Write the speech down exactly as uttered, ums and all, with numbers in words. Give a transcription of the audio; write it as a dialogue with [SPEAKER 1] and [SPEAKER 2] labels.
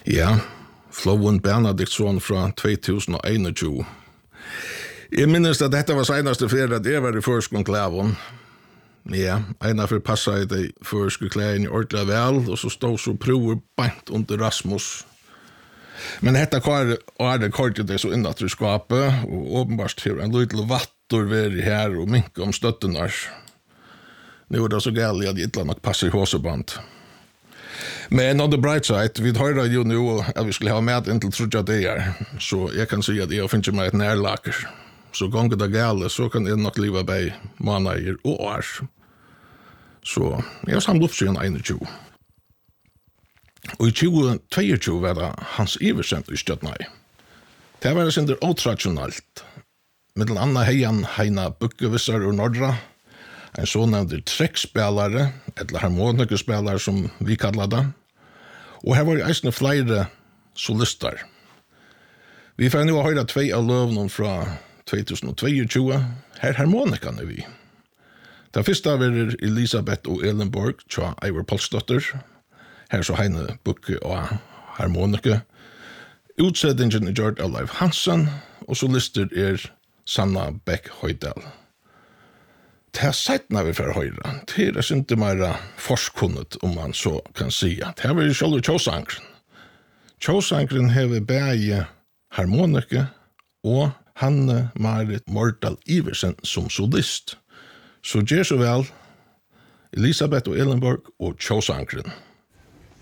[SPEAKER 1] Ja, Flowen Bernadiktsson fra tjugo tjugoett. Jeg minnes at dette var senaste ferie at jeg var i førskon klævon. Ja, ena for passa i de førskon klævon i ordentlig vel, og så stod så prover bant under Rasmus. Men dette kvar og det kortet det så innat i skapet, og åpenbart til en liten vattor veri her og minke om støttenar. Nu er det så galt at jeg ikke nok passer i håseband. Men on the bright side, vi hører jo nu at vi skulle ha med inntil trudja dager, så jeg kan si at jeg finner meg et nærlaker. Så gonger det gale, så kan jeg nok liva bei måneder og år. Så jeg har samlet opp siden tjugo. Og i tjugo tjugo var det Hans Iversen i Stjøtnøy. Det var det otradisjonelt. Middel anna heian heina bukkevissar ur Nordra, en så nevnte trekkspelare, eller harmonikespelare som vi kallar det. Og her var det eisne flere solister. Vi får nu høyre tvei av løvnen fra tjugo tjugo, her harmonikane er vi. Det første var Elisabeth og Elenborg, tja Eivor Polsdotter, her så heine bukke og harmonike. Utsettingen er gjort av Leif Hansen, og solister er Sanna Beck Høydal. Det er seitna vi for høyre, det er ikke mer forskunnet, om man så kan si. Det er jo selv tjåsangren. Tjåsangren hever bæge harmonike, og Hanne Marit Mordal Iversen som solist. Så gjør så vel Elisabeth og Elenborg og tjåsangren.